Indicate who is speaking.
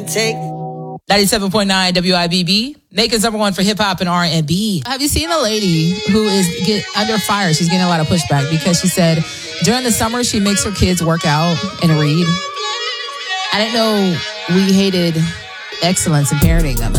Speaker 1: take.
Speaker 2: 97.9 WIBB. Naked's number one for hip hop and R&B. Have you seen a lady who is under fire? She's getting a lot of pushback because she said during the summer she makes her kids work out and read. I didn't know we hated excellence in parenting them.